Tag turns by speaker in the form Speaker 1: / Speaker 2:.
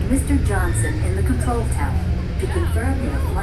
Speaker 1: Mr. Johnson in the control tower to confirm your flight